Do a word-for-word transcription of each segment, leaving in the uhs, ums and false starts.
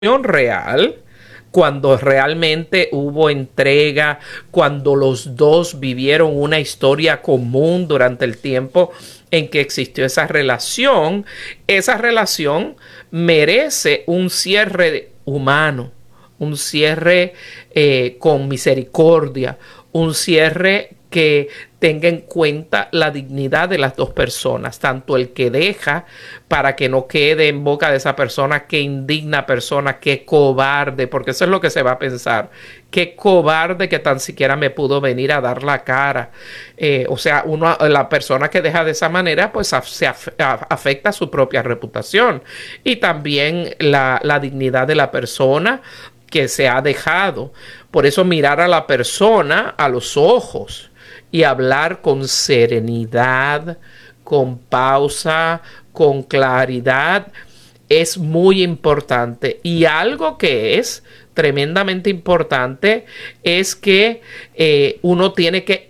real, cuando realmente hubo entrega, cuando los dos vivieron una historia común durante el tiempo en que existió esa relación, esa relación merece un cierre humano, un cierre eh, con misericordia, un cierre que tenga en cuenta la dignidad de las dos personas, tanto el que deja, para que no quede en boca de esa persona, qué indigna persona, qué cobarde, porque eso es lo que se va a pensar, qué cobarde que tan siquiera me pudo venir a dar la cara. Eh, o sea, uno, la persona que deja de esa manera, pues af, se af, afecta su propia reputación y también la, la dignidad de la persona que se ha dejado. Por eso mirar a la persona a los ojos y hablar con serenidad, con pausa, con claridad, es muy importante. Y algo que es tremendamente importante es que eh, uno tiene que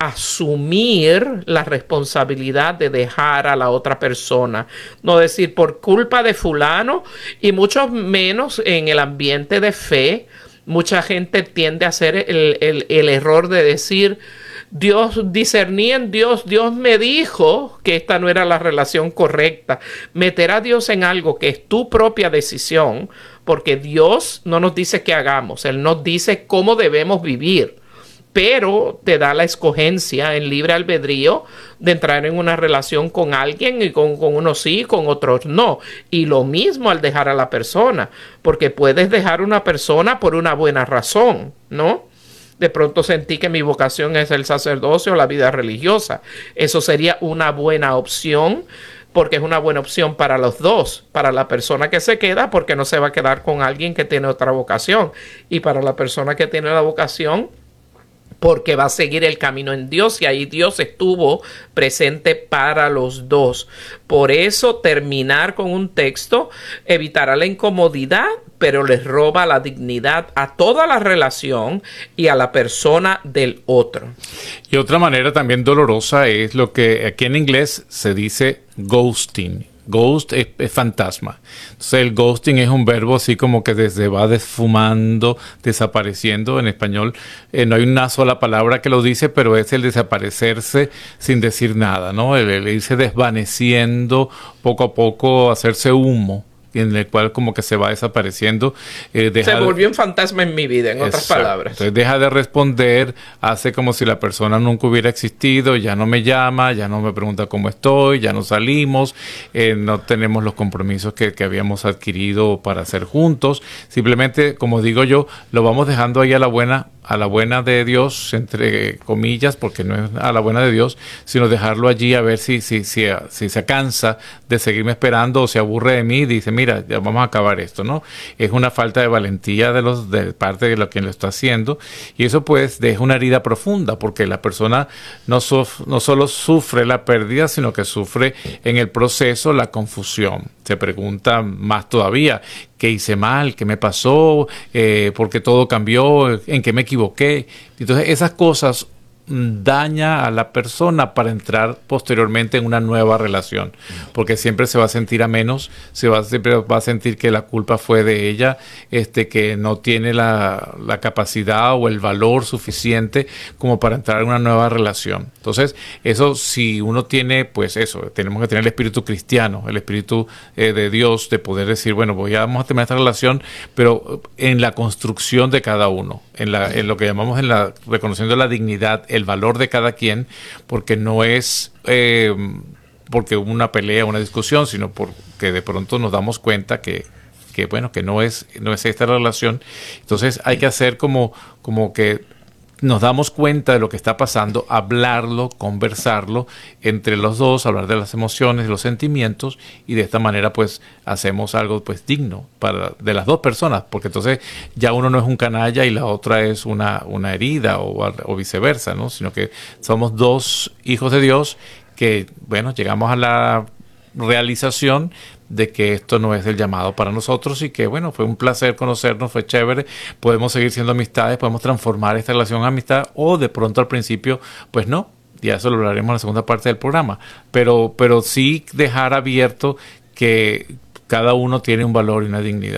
asumir la responsabilidad de dejar a la otra persona. No decir por culpa de fulano, y mucho menos en el ambiente de fe. Mucha gente tiende a hacer el, el, el error de decir: Dios, discerní en Dios, Dios me dijo que esta no era la relación correcta. Meter a Dios en algo que es tu propia decisión, porque Dios no nos dice qué hagamos, Él nos dice cómo debemos vivir, pero te da la escogencia en libre albedrío de entrar en una relación con alguien, y con, con unos sí, con otros no. Y lo mismo al dejar a la persona, porque puedes dejar una persona por una buena razón, ¿no? De pronto sentí que mi vocación es el sacerdocio o la vida religiosa. Eso sería una buena opción, porque es una buena opción para los dos, para la persona que se queda, porque no se va a quedar con alguien que tiene otra vocación, y para la persona que tiene la vocación, porque va a seguir el camino en Dios, y ahí Dios estuvo presente para los dos. Por eso terminar con un texto evitará la incomodidad, pero les roba la dignidad a toda la relación y a la persona del otro. Y otra manera también dolorosa es lo que aquí en inglés se dice ghosting. Ghost es, es fantasma. Entonces el ghosting es un verbo así como que desde va desfumando, desapareciendo. En español eh, no hay una sola palabra que lo dice, pero es el desaparecerse sin decir nada, ¿no? El, el irse desvaneciendo poco a poco, hacerse humo, en el cual como que se va desapareciendo. Eh, deja se volvió un fantasma en mi vida, en Exacto. otras palabras. Entonces deja de responder, hace como si la persona nunca hubiera existido, ya no me llama, ya no me pregunta cómo estoy, ya no salimos, eh, no tenemos los compromisos que, que habíamos adquirido para hacer juntos. Simplemente, como digo yo, lo vamos dejando ahí a la buena a la buena de Dios, entre comillas, porque no es a la buena de Dios, sino dejarlo allí a ver si, si, si, si se cansa de seguirme esperando o se aburre de mí y dice: mira, ya vamos a acabar esto, ¿no? Es una falta de valentía de los de parte de lo quien lo está haciendo, y eso pues deja una herida profunda, porque la persona no, sof, no solo sufre la pérdida, sino que sufre en el proceso la confusión. Se pregunta más todavía: ¿qué hice mal? ¿Qué me pasó? Eh, ¿Por qué todo cambió? ¿En qué me equivoqué? Entonces esas cosas daña a la persona para entrar posteriormente en una nueva relación, porque siempre se va a sentir a menos, se va, siempre va a sentir que la culpa fue de ella, este, que no tiene la, la capacidad o el valor suficiente como para entrar en una nueva relación. Entonces, eso, si uno tiene, pues eso, tenemos que tener el espíritu cristiano, el espíritu eh, de Dios, de poder decir: bueno, voy a, vamos a terminar esta relación, pero en la construcción de cada uno, en, la, en lo que llamamos en la reconociendo la dignidad, el valor de cada quien, porque no es eh, porque hubo una pelea, una discusión, sino porque de pronto nos damos cuenta que, que bueno, que no es, no es esta relación. Entonces hay que hacer como, como que nos damos cuenta de lo que está pasando, hablarlo, conversarlo entre los dos, hablar de las emociones, de los sentimientos, y de esta manera pues hacemos algo pues digno para de las dos personas, porque entonces ya uno no es un canalla y la otra es una, una herida o, o viceversa, ¿no? Sino que somos dos hijos de Dios que, bueno, llegamos a la realización de que esto no es el llamado para nosotros, y que bueno, fue un placer conocernos, fue chévere, podemos seguir siendo amistades, podemos transformar esta relación en amistad, o de pronto al principio pues no, ya eso lo hablaremos en la segunda parte del programa, pero, pero sí dejar abierto que cada uno tiene un valor y una dignidad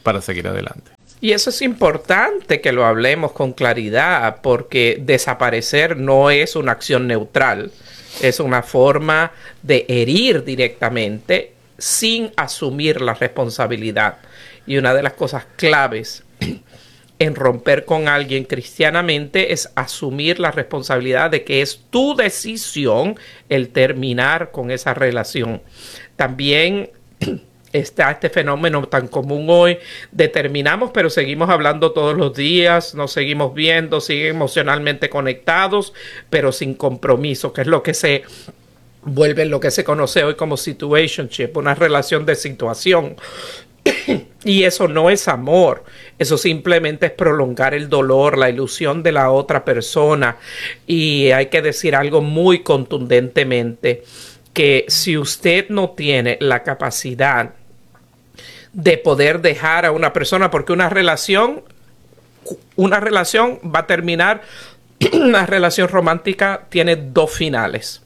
para seguir adelante. Y eso es importante que lo hablemos con claridad, porque desaparecer no es una acción neutral, es una forma de herir directamente sin asumir la responsabilidad. Y una de las cosas claves en romper con alguien cristianamente es asumir la responsabilidad de que es tu decisión el terminar con esa relación. También está este fenómeno tan común hoy de terminamos, pero seguimos hablando todos los días, nos seguimos viendo, siguen emocionalmente conectados, pero sin compromiso, que es lo que se vuelve lo que se conoce hoy como situationship, una relación de situación. Y eso no es amor, eso simplemente es prolongar el dolor, la ilusión de la otra persona. Y hay que decir algo muy contundentemente, que si usted no tiene la capacidad de poder dejar a una persona, porque una relación, una relación va a terminar, una relación romántica tiene dos finales.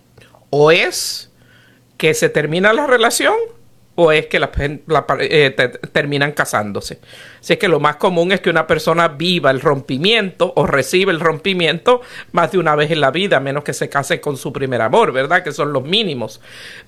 O es que se termina la relación, o es que la, la, eh, te, terminan casándose. Así que lo más común es que una persona viva el rompimiento o recibe el rompimiento más de una vez en la vida, a menos que se case con su primer amor, ¿verdad? Que son los mínimos.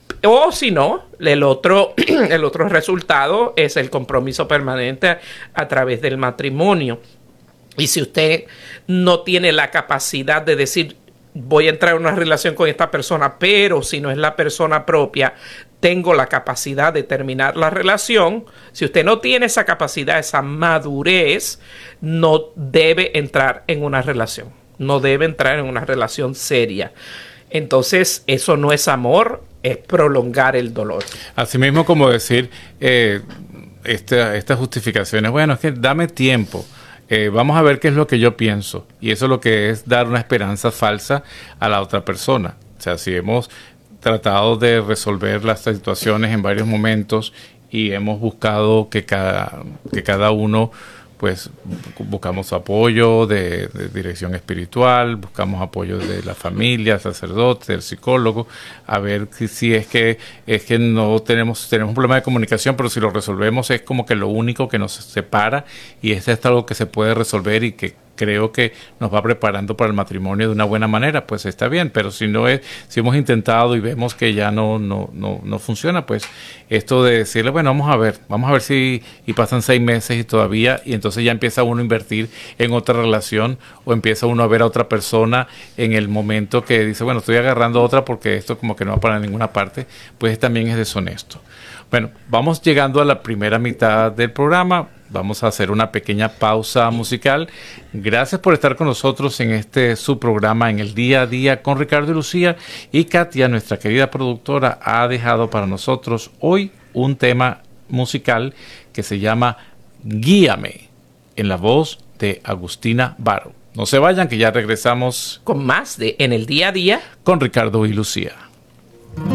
O si no, el otro, el otro resultado es el compromiso permanente a, a través del matrimonio. Y si usted no tiene la capacidad de decir, voy a entrar en una relación con esta persona, pero si no es la persona propia, tengo la capacidad de terminar la relación. Si usted no tiene esa capacidad, esa madurez, no debe entrar en una relación. No debe entrar en una relación seria. Entonces, eso no es amor, es prolongar el dolor. Asimismo, como decir, eh, este, estas justificaciones, bueno, es que dame tiempo. Eh, vamos a ver qué es lo que yo pienso. Y eso es lo que es dar una esperanza falsa a la otra persona. O sea, si hemos tratado de resolver las situaciones en varios momentos y hemos buscado que cada, que cada uno, pues, buscamos apoyo de, de dirección espiritual, buscamos apoyo de la familia, sacerdote, del psicólogo, a ver si, si es que es que no tenemos, tenemos un problema de comunicación, pero si lo resolvemos es como que lo único que nos separa, y este es algo que se puede resolver y que creo que nos va preparando para el matrimonio de una buena manera, pues está bien. Pero si no es, si hemos intentado y vemos que ya no, no, no, no funciona, pues esto de decirle, bueno, vamos a ver, vamos a ver si, y pasan seis meses y todavía, y entonces ya empieza uno a invertir en otra relación, o empieza uno a ver a otra persona en el momento que dice, bueno, estoy agarrando a otra porque esto como que no va para ninguna parte, pues también es deshonesto. Bueno, vamos llegando a la primera mitad del programa. Vamos a hacer una pequeña pausa musical. Gracias por estar con nosotros en este su programa en el día a día con Ricardo y Lucía. Y Katia, nuestra querida productora, ha dejado para nosotros hoy un tema musical que se llama Guíame, en la voz de Agustina Baro. No se vayan, que ya regresamos con más de En el Día a Día con Ricardo y Lucía.